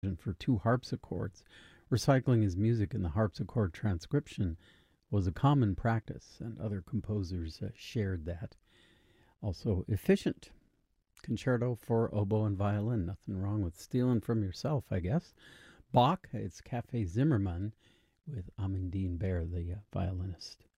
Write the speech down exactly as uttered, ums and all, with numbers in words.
for two harpsichords. Recycling his music in the harpsichord transcription was a common practice, and other composers uh, shared that. Also, efficient. Concerto for oboe and violin. Nothing wrong with stealing from yourself, I guess. Bach, it's Cafe Zimmermann with Amandine Baer, the uh, violinist.